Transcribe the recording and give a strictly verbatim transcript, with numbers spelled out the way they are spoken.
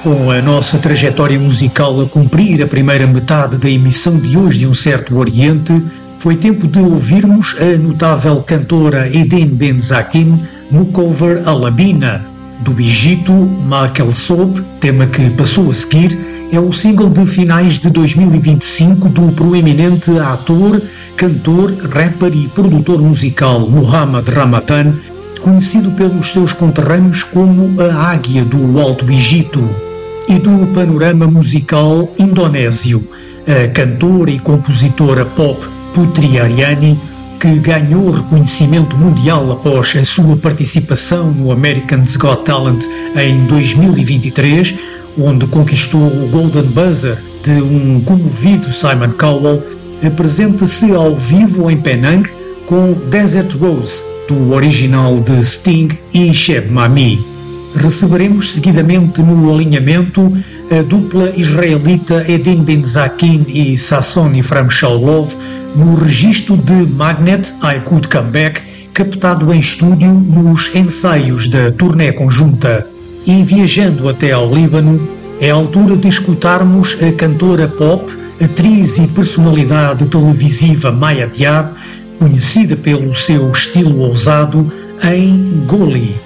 Com a nossa trajetória musical a cumprir a primeira metade da emissão de hoje de Um Certo Oriente, foi tempo de ouvirmos a notável cantora Edin Benzakin no cover Alabina, do Egito, Makel Sob, tema que passou a seguir, é o single de finais de dois mil e vinte e cinco do proeminente ator, cantor, rapper e produtor musical Mohamed Ramadan, conhecido pelos seus conterrâneos como a Águia do Alto Egito, e do panorama musical indonésio, a cantora e compositora pop Putri Aryani, que ganhou reconhecimento mundial após a sua participação no American's Got Talent em dois mil e vinte e três, onde conquistou o Golden Buzzer de um comovido Simon Cowell, apresenta-se ao vivo em Penang com Desert Rose, do original de Sting e Sheb Mami. Receberemos seguidamente no alinhamento a dupla israelita Edin Benzakin e Sasson Ifram Shalov no registro de Magnet I Could Come Back, captado em estúdio nos ensaios da turnê conjunta. E viajando até ao Líbano, é a altura de escutarmos a cantora pop, atriz e personalidade televisiva Maya Diab, conhecida pelo seu estilo ousado, em Goli.